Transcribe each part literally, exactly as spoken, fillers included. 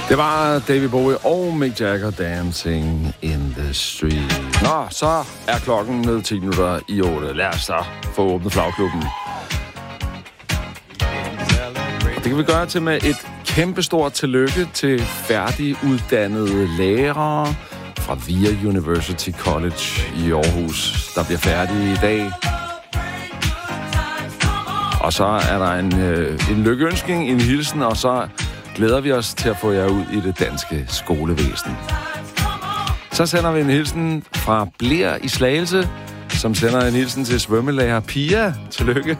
Det var David Bowie og Mick Jagger, Dancing in the Street. Nå, så er klokken ned ti minutter i otte. Lad os så få åbnet flagklubben. Og det kan vi gøre til med et kæmpestort tillykke til færdiguddannede lærere fra V I A University College i Aarhus, der bliver færdige i dag. Og så er der en, øh, en lykkeønskning, en hilsen, og så glæder vi os til at få jer ud i det danske skolevæsen. Så sender vi en hilsen fra Bler i Slagelse, som sender en hilsen til svømmelærer Pia. Tillykke.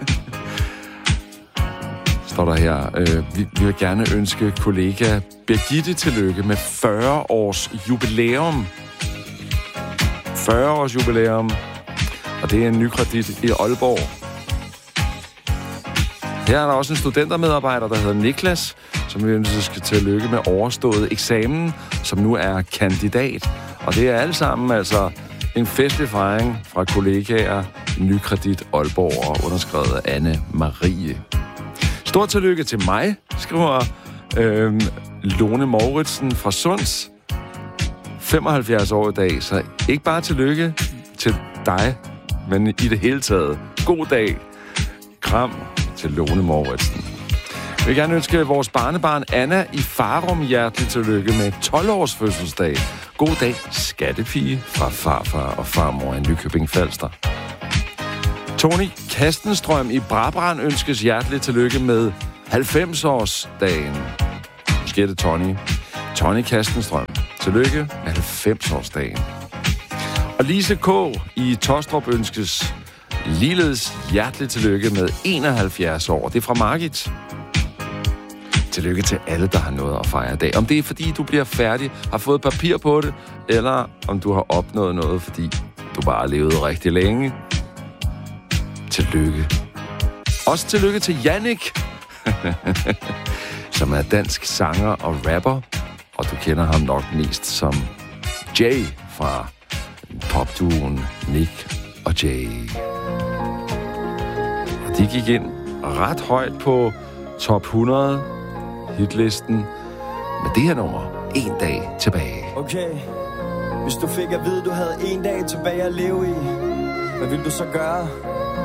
Står der her. Øh, vi, vi vil gerne ønske kollega Birgitte tillykke med fyrre års jubilæum. fyrre års jubilæum. Og det er en Nykredit i Aalborg. Her er der også en studentermedarbejder, der hedder Niklas, som vi ønsker skal tillykke med overstået eksamen, som nu er kandidat. Og det er alle sammen altså en festlig fejring fra kollegaer Nykredit Aalborg og underskrevet af Anne Marie. Stort tillykke til mig, skriver øh, Lone Mouritsen fra Sunds. femoghalvfjerds år i dag, så ikke bare tillykke til dig, men i det hele taget. God dag. Kram til Lone Mouritsen. Jeg vil gerne ønske vores barnebarn Anna i Farum hjerteligt tillykke med tolv års fødselsdag. God dag, skattepige fra farfar og farmor i Nykøbing Falster. Tony Kastenstrøm i Brabrand ønskes hjerteligt tillykke med halvfems-årsdagen. Måske er det Tony. Tony Kastenstrøm. Tillykke med halvfems-årsdagen. Og Lise K. i Tostrup ønskes ligeledes hjerteligt tillykke med enoghalvfjerds år. Det er fra Margit. Tillykke til alle, der har noget at fejre i dag. Om det er, fordi du bliver færdig, har fået papir på det, eller om du har opnået noget, fordi du bare har levet rigtig længe. Tillykke. Også tillykke til Jannik, som er dansk sanger og rapper, og du kender ham nok mest som Jay fra popduoen Nick og Jay. Og de gik ind ret højt på top hundrede hitlisten med det her nummer, En dag tilbage. Okay, hvis du fik at vide, du havde en dag tilbage at leve i, hvad ville du så gøre?